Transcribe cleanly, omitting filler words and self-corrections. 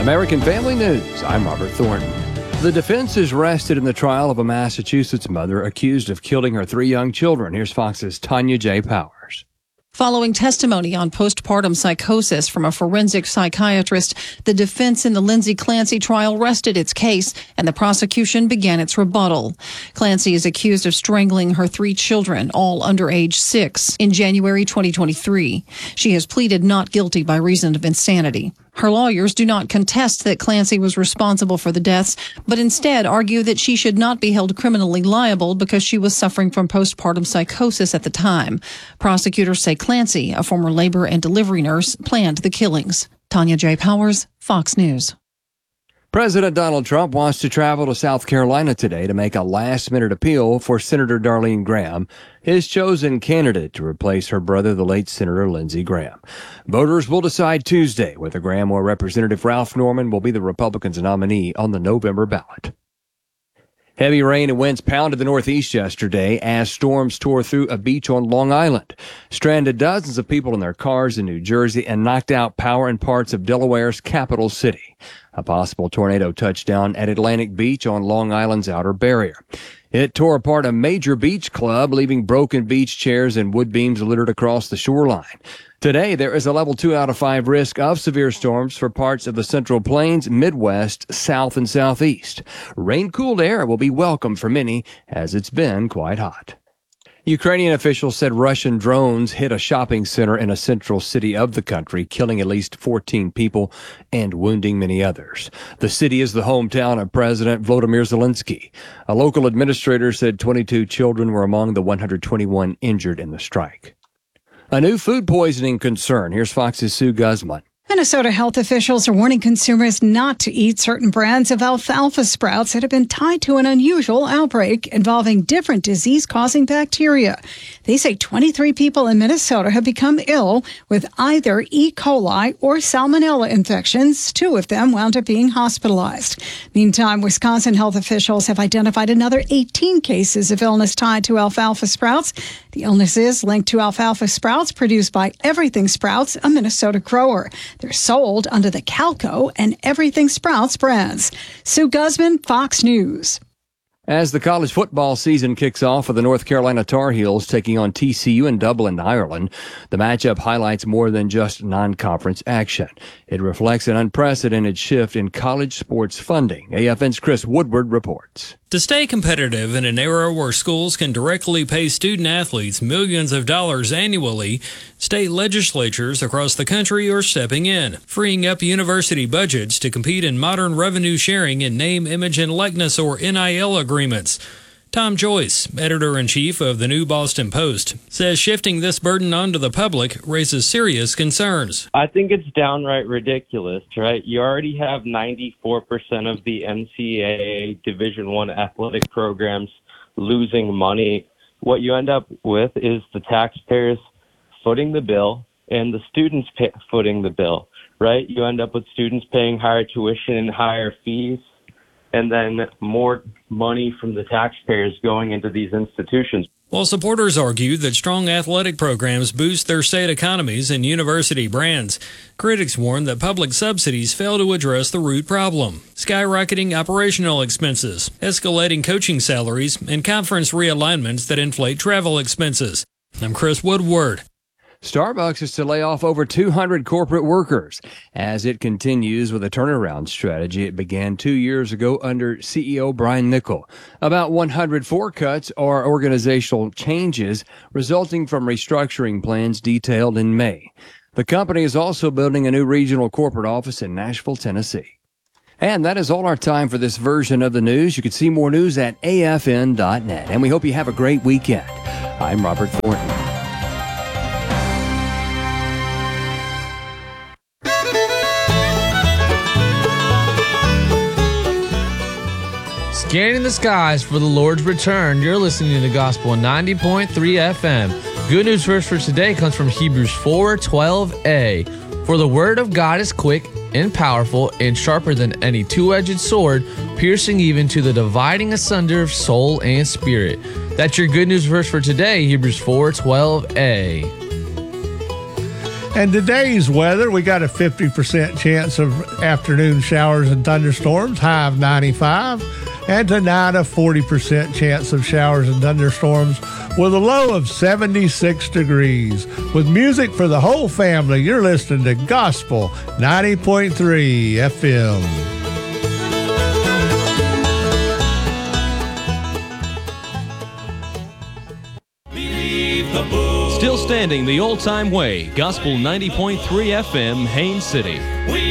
American Family News, I'm Robert Thornton. The defense is rested in the trial of a Massachusetts mother accused of killing her 3 young children. Here's Fox's Tanya J. Powers. Following testimony on postpartum psychosis from a forensic psychiatrist, the defense in the Lindsay Clancy trial rested its case and the prosecution began its rebuttal. Clancy is accused of strangling her 3 children, all under age 6, in January 2023. She has pleaded not guilty by reason of insanity. Her lawyers do not contest that Clancy was responsible for the deaths, but instead argue that she should not be held criminally liable because she was suffering from postpartum psychosis at the time. Prosecutors say Clancy, a former labor and delivery nurse, planned the killings. Tanya J. Powers, Fox News. President Donald Trump wants to travel to South Carolina today to make a last-minute appeal for Senator Darlene Graham, his chosen candidate to replace her brother, the late Senator Lindsey Graham. Voters will decide Tuesday whether Graham or Representative Ralph Norman will be the Republicans' nominee on the November ballot. Heavy rain and winds pounded the Northeast yesterday as storms tore through a beach on Long Island, stranded dozens of people in their cars in New Jersey, and knocked out power in parts of Delaware's capital city. A possible tornado touched down at Atlantic Beach on Long Island's outer barrier. It tore apart a major beach club, leaving broken beach chairs and wood beams littered across the shoreline. Today, there is a level 2 out of 5 risk of severe storms for parts of the Central Plains, Midwest, South, and Southeast. Rain-cooled air will be welcome for many, as it's been quite hot. Ukrainian officials said Russian drones hit a shopping center in a central city of the country, killing at least 14 people and wounding many others. The city is the hometown of President Volodymyr Zelensky. A local administrator said 22 children were among the 121 injured in the strike. A new food poisoning concern. Here's Fox's Sue Guzman. Minnesota health officials are warning consumers not to eat certain brands of alfalfa sprouts that have been tied to an unusual outbreak involving different disease-causing bacteria. They say 23 people in Minnesota have become ill with either E. coli or salmonella infections. 2 of them wound up being hospitalized. Meantime, Wisconsin health officials have identified another 18 cases of illness tied to alfalfa sprouts. The illness is linked to alfalfa sprouts produced by Everything Sprouts, a Minnesota grower. They're sold under the Calco and Everything Sprouts brands. Sue Guzman, Fox News. As the college football season kicks off for the North Carolina Tar Heels taking on TCU in Dublin, Ireland, the matchup highlights more than just non-conference action. It reflects an unprecedented shift in college sports funding. AFN's Chris Woodward reports. To stay competitive in an era where schools can directly pay student athletes millions of dollars annually, state legislatures across the country are stepping in, freeing up university budgets to compete in modern revenue sharing and name, image, and likeness or NIL agreements. Tom Joyce, editor-in-chief of the New Boston Post, says shifting this burden onto the public raises serious concerns. I think it's downright ridiculous, right? You already have 94% of the NCAA Division I athletic programs losing money. What you end up with is the taxpayers footing the bill and the students footing the bill, right? You end up with students paying higher tuition and higher fees, and then more money from the taxpayers going into these institutions. While supporters argue that strong athletic programs boost their state economies and university brands, critics warn that public subsidies fail to address the root problem: skyrocketing operational expenses, escalating coaching salaries, and conference realignments that inflate travel expenses. I'm Chris Woodward. Starbucks is to lay off over 200 corporate workers as it continues with a turnaround strategy it began 2 years ago under CEO Brian Niccol. About 104 cuts are organizational changes resulting from restructuring plans detailed in May. The company is also building a new regional corporate office in Nashville, Tennessee. And that is all our time for this version of the news. You can see more news at afn.net. And we hope you have a great weekend. I'm Robert Thornton. Scanning the skies for the Lord's return, you're listening to Gospel 90.3 FM. Good news first for today comes from Hebrews 4:12a. For the word of God is quick and powerful and sharper than any two-edged sword, piercing even to the dividing asunder of soul and spirit. That's your good news verse for today, Hebrews 4:12a. And today's weather, we got a 50% chance of afternoon showers and thunderstorms, high of 95. And tonight, a 40% chance of showers and thunderstorms with a low of 76 degrees. With music for the whole family, you're listening to Gospel 90.3 FM. Still standing the old-time way, Gospel 90.3 FM, Haines City.